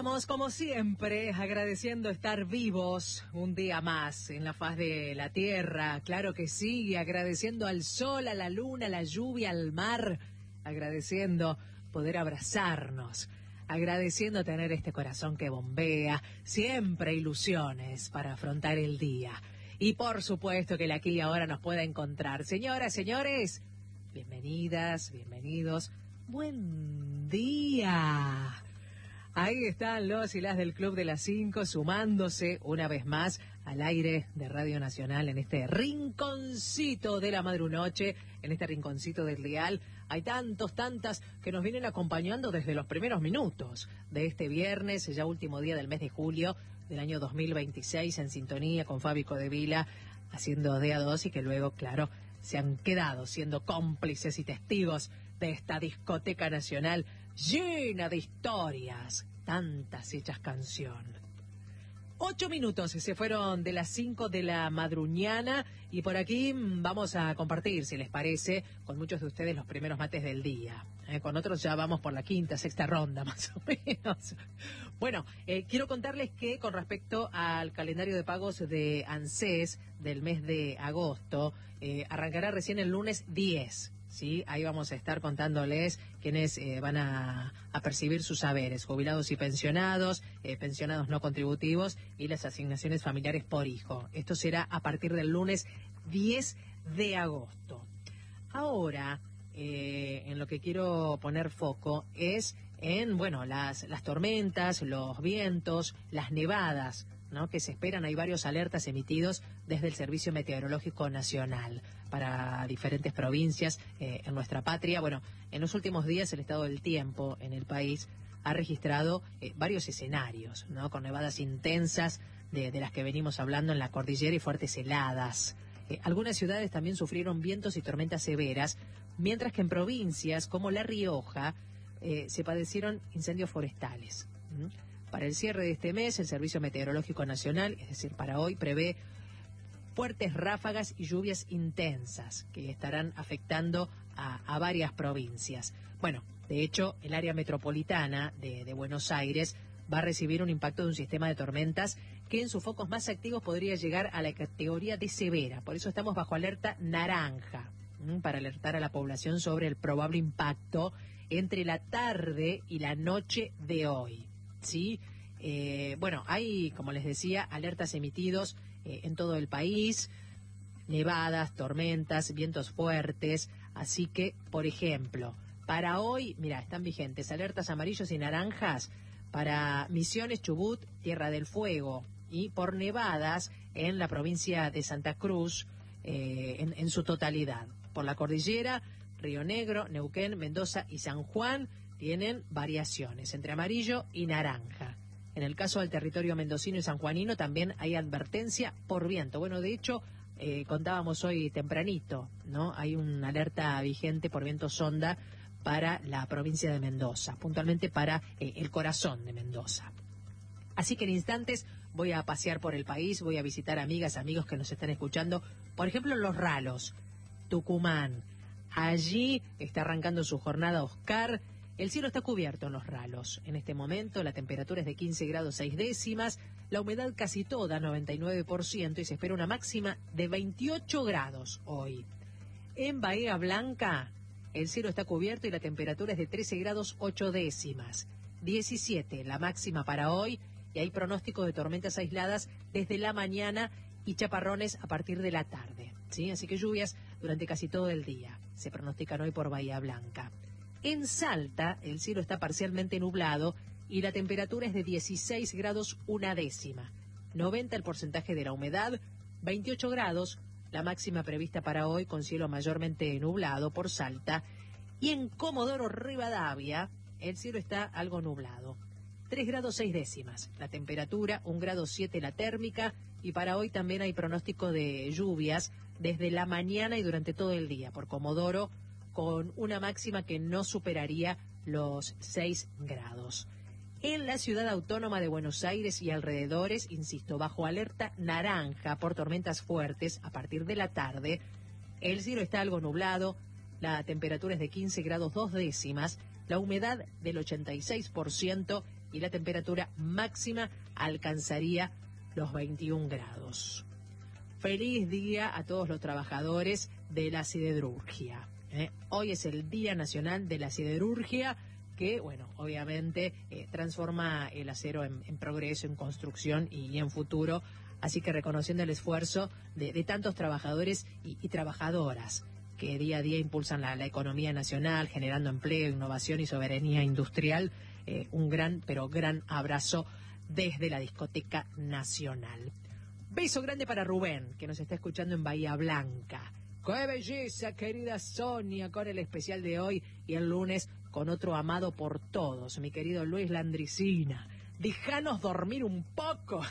Estamos, como siempre, agradeciendo estar vivos un día más en la faz de la tierra. Claro que sí, agradeciendo al sol, a la luna, a la lluvia, al mar. Agradeciendo poder abrazarnos. Agradeciendo tener este corazón que bombea. Siempre ilusiones para afrontar el día. Y por supuesto que el aquí y ahora nos pueda encontrar. Señoras, señores, bienvenidas, bienvenidos. Buen día. Ahí están los y las del Club de las 5 sumándose una vez más al aire de Radio Nacional en este rinconcito de la madrunoche, en este rinconcito del dial. Hay tantas que nos vienen acompañando desde los primeros minutos de este viernes, ya último día del mes de julio del año 2026, en sintonía con Fabi Codevila, haciendo de a dos y que luego, claro, se han quedado siendo cómplices y testigos de esta discoteca nacional llena de historias, tantas hechas canción. 8 minutos se fueron de las 5 de la madruñana y por aquí vamos a compartir, si les parece, con muchos de ustedes los primeros mates del día. Con otros ya vamos por la quinta, sexta ronda más o menos. Bueno, quiero contarles que con respecto al calendario de pagos de ANSES del mes de agosto, arrancará recién el lunes 10. Sí, ahí vamos a estar contándoles quiénes van a percibir sus saberes, jubilados y pensionados, pensionados no contributivos y las asignaciones familiares por hijo. Esto será a partir del lunes 10 de agosto. Ahora, en lo que quiero poner foco es en, bueno, las tormentas, los vientos, las nevadas, ¿no?, que se esperan. Hay varios alertas emitidos desde el Servicio Meteorológico Nacional para diferentes provincias en nuestra patria. Bueno, en los últimos días el estado del tiempo en el país ha registrado varios escenarios, ¿no?, con nevadas intensas de las que venimos hablando en la cordillera y fuertes heladas. Algunas ciudades también sufrieron vientos y tormentas severas, mientras que en provincias como La Rioja se padecieron incendios forestales. Para el cierre de este mes, el Servicio Meteorológico Nacional, es decir, para hoy, prevé fuertes ráfagas y lluvias intensas que estarán afectando a varias provincias. Bueno, de hecho, el área metropolitana de Buenos Aires va a recibir un impacto de un sistema de tormentas que en sus focos más activos podría llegar a la categoría de severa. Por eso estamos bajo alerta naranja, para alertar a la población sobre el probable impacto entre la tarde y la noche de hoy. Sí, bueno, hay, como les decía, alertas emitidos en todo el país, nevadas, tormentas, vientos fuertes, así que, por ejemplo, para hoy, mira, están vigentes alertas amarillos y naranjas para Misiones, Chubut, Tierra del Fuego, y por nevadas en la provincia de Santa Cruz en su totalidad. Por la cordillera, Río Negro, Neuquén, Mendoza y San Juan tienen variaciones entre amarillo y naranja. En el caso del territorio mendocino y sanjuanino también hay advertencia por viento. Bueno, de hecho, contábamos hoy tempranito, ¿no? Hay una alerta vigente por viento sonda para la provincia de Mendoza, puntualmente para el corazón de Mendoza. Así que en instantes voy a pasear por el país, voy a visitar amigas, amigos que nos están escuchando, por ejemplo, en Los Ralos, Tucumán. Allí está arrancando su jornada Oscar. El cielo está cubierto en Los Ralos. En este momento la temperatura es de 15 grados 6 décimas, la humedad casi toda, 99%, y se espera una máxima de 28 grados hoy. En Bahía Blanca el cielo está cubierto y la temperatura es de 13 grados 8 décimas, 17 la máxima para hoy, y hay pronóstico de tormentas aisladas desde la mañana y chaparrones a partir de la tarde, ¿sí? Así que lluvias durante casi todo el día se pronostican hoy por Bahía Blanca. En Salta, el cielo está parcialmente nublado y la temperatura es de 16 grados 1 décima. 90 el porcentaje de la humedad, 28 grados, la máxima prevista para hoy con cielo mayormente nublado por Salta. Y en Comodoro Rivadavia, el cielo está algo nublado. 3 grados 6 décimas, la temperatura, 1 grado 7 la térmica, y para hoy también hay pronóstico de lluvias desde la mañana y durante todo el día por Comodoro, con una máxima que no superaría los 6 grados. En la ciudad autónoma de Buenos Aires y alrededores, insisto, bajo alerta naranja por tormentas fuertes a partir de la tarde, el cielo está algo nublado, la temperatura es de 15 grados 2 décimas, la humedad del 86% y la temperatura máxima alcanzaría los 21 grados. Feliz día a todos los trabajadores de la siderurgia. Hoy es el Día Nacional de la Siderurgia, que, bueno, obviamente transforma el acero en progreso, en construcción y en futuro. Así que reconociendo el esfuerzo de tantos trabajadores y trabajadoras que día a día impulsan la economía nacional, generando empleo, innovación y soberanía industrial, un gran, pero gran abrazo desde la Discoteca Nacional. Beso grande para Rubén, que nos está escuchando en Bahía Blanca. ¡Qué belleza, querida Sonia, con el especial de hoy y el lunes con otro amado por todos, mi querido Luis Landricina? Déjanos dormir un poco.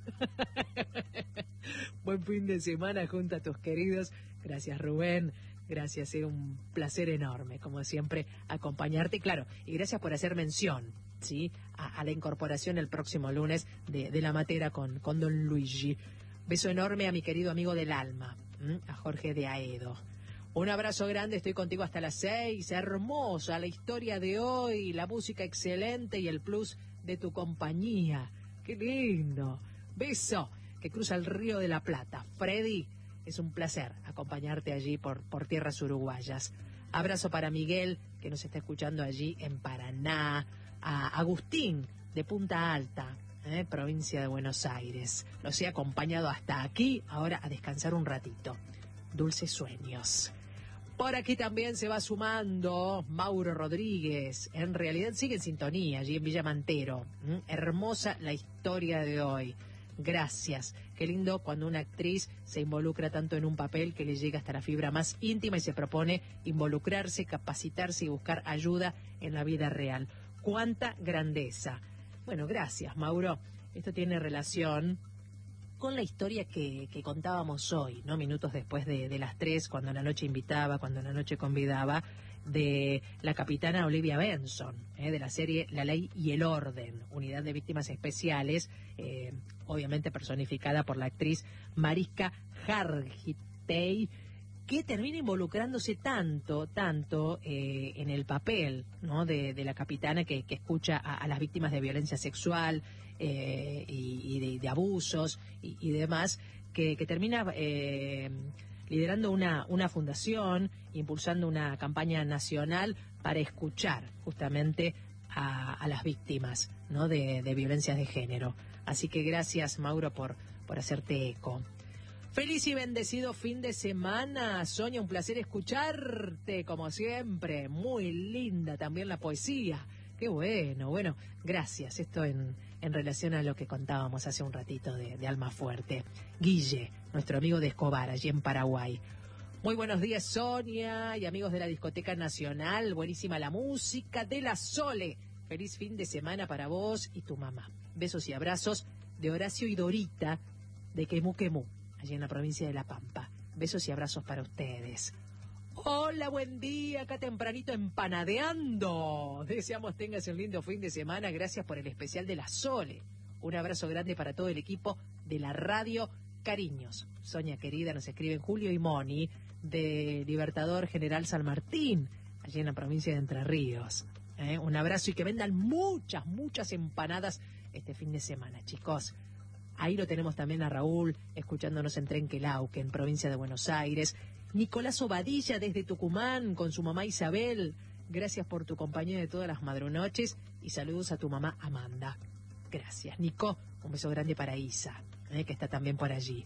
Buen fin de semana junto a tus queridos. Gracias, Rubén. Gracias, es un placer enorme, como siempre, acompañarte. Claro, y gracias por hacer mención, ¿sí?, a la incorporación el próximo lunes de la matera con don Luigi. Beso enorme a mi querido amigo del alma, a Jorge de Aedo. Un abrazo grande, estoy contigo hasta las 6. Hermosa la historia de hoy, la música excelente y el plus de tu compañía. ¡Qué lindo! Beso que cruza el Río de la Plata. Freddy, es un placer acompañarte allí por tierras uruguayas. Abrazo para Miguel, que nos está escuchando allí en Paraná. A Agustín, de Punta Alta, provincia de Buenos Aires. Los he acompañado hasta aquí, ahora a descansar un ratito. Dulces sueños. Por aquí también se va sumando Mauro Rodríguez. En realidad sigue en sintonía, allí en Villa Mantero. Hermosa la historia de hoy. Gracias. Qué lindo cuando una actriz se involucra tanto en un papel que le llega hasta la fibra más íntima y se propone involucrarse, capacitarse y buscar ayuda en la vida real. ¡Cuánta grandeza! Bueno, gracias, Mauro. Esto tiene relación con la historia que contábamos hoy, ¿no? Minutos después de las 3, cuando la noche invitaba, cuando la noche convidaba, de la capitana Olivia Benson, de la serie La Ley y el Orden, Unidad de Víctimas Especiales, obviamente personificada por la actriz Mariska Hargitay, que termina involucrándose tanto en el papel, ¿no?, de la capitana que escucha a las víctimas de violencia sexual y de abusos y demás, que termina liderando una fundación, impulsando una campaña nacional para escuchar justamente a las víctimas, ¿no?, de violencias de género. Así que gracias, Mauro, por hacerte eco. Feliz y bendecido fin de semana, Sonia, un placer escucharte, como siempre. Muy linda también la poesía. Qué bueno, gracias. Esto en relación a lo que contábamos hace un ratito de Almafuerte. Guille, nuestro amigo de Escobar, allí en Paraguay. Muy buenos días, Sonia y amigos de la Discoteca Nacional. Buenísima la música de la Sole. Feliz fin de semana para vos y tu mamá. Besos y abrazos de Horacio y Dorita de Quemú Quemú, allí en la provincia de La Pampa. Besos y abrazos para ustedes. Hola, buen día, acá tempranito empanadeando. Deseamos tengas un lindo fin de semana. Gracias por el especial de la Sole. Un abrazo grande para todo el equipo de la radio. Cariños. Sonia querida, nos escriben Julio y Moni de Libertador General San Martín, allí en la provincia de Entre Ríos. Un abrazo y que vendan muchas empanadas este fin de semana, chicos. Ahí lo tenemos también a Raúl, escuchándonos en Trenquelauque, en provincia de Buenos Aires. Nicolás Obadilla desde Tucumán, con su mamá Isabel. Gracias por tu compañía de todas las madrunoches y saludos a tu mamá Amanda. Gracias, Nico. Un beso grande para Isa, que está también por allí.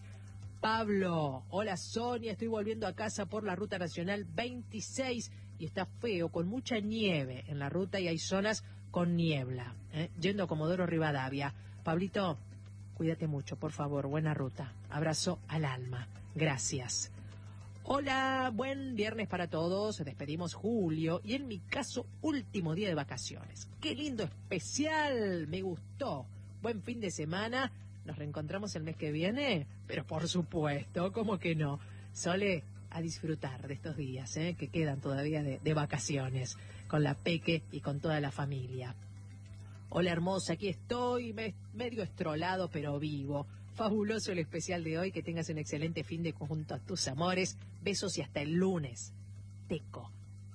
Pablo, hola Sonia, estoy volviendo a casa por la Ruta Nacional 26 y está feo, con mucha nieve en la ruta y hay zonas con niebla. Yendo a Comodoro Rivadavia. Pablito, cuídate mucho, por favor, buena ruta. Abrazo al alma. Gracias. Hola, buen viernes para todos. Despedimos julio y en mi caso, último día de vacaciones. ¡Qué lindo especial! Me gustó. Buen fin de semana. ¿Nos reencontramos el mes que viene? Pero por supuesto, ¿cómo que no? Sole, a disfrutar de estos días, que quedan todavía de vacaciones, con la Peque y con toda la familia. Hola hermosa, aquí estoy, medio estrolado pero vivo. Fabuloso el especial de hoy, que tengas un excelente fin de conjunto a tus amores. Besos y hasta el lunes. Teco,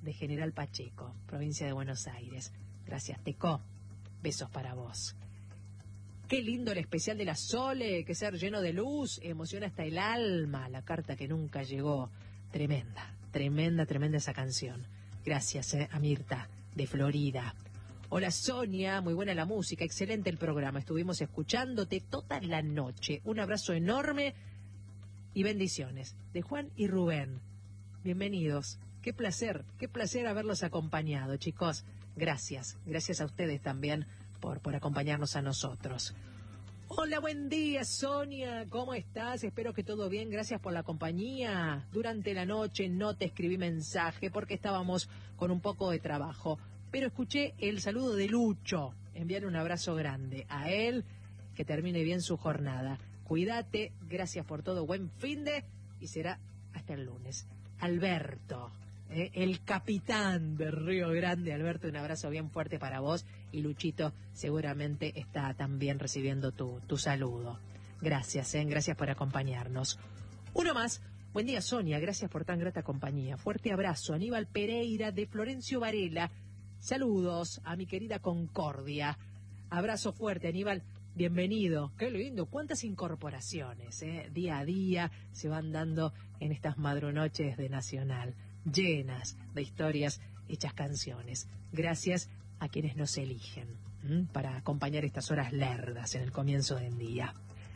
de General Pacheco, provincia de Buenos Aires. Gracias, Teco. Besos para vos. Qué lindo el especial de la Sole, que ser lleno de luz, emociona hasta el alma. La carta que nunca llegó. Tremenda, tremenda, tremenda esa canción. Gracias, a Mirta, de Florida. Hola Sonia, muy buena la música, excelente el programa. Estuvimos escuchándote toda la noche. Un abrazo enorme y bendiciones. De Juan y Rubén. Bienvenidos. Qué placer haberlos acompañado, chicos. Gracias a ustedes también por acompañarnos a nosotros. Hola, buen día, Sonia. ¿Cómo estás? Espero que todo bien. Gracias por la compañía. Durante la noche no te escribí mensaje porque estábamos con un poco de trabajo. Pero escuché el saludo de Lucho. Enviarle un abrazo grande a él. Que termine bien su jornada. Cuídate. Gracias por todo. Buen finde. Y será hasta el lunes. Alberto. El capitán de Río Grande. Alberto, un abrazo bien fuerte para vos. Y Luchito seguramente está también recibiendo tu saludo. Gracias, gracias por acompañarnos. Uno más. Buen día, Sonia. Gracias por tan grata compañía. Fuerte abrazo. Aníbal Pereira de Florencio Varela. Saludos a mi querida Concordia. Abrazo fuerte, Aníbal. Bienvenido. Qué lindo. Cuántas incorporaciones, día a día se van dando en estas madrunoches de Nacional. Llenas de historias hechas canciones. Gracias a quienes nos eligen para acompañar estas horas lerdas en el comienzo del día.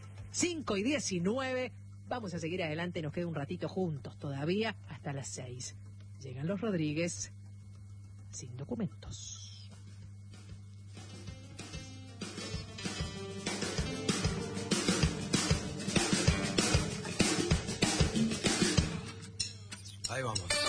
5:19, vamos a seguir adelante, nos queda un ratito juntos todavía hasta las 6. Llegan los Rodríguez sin documentos. Ahí vamos.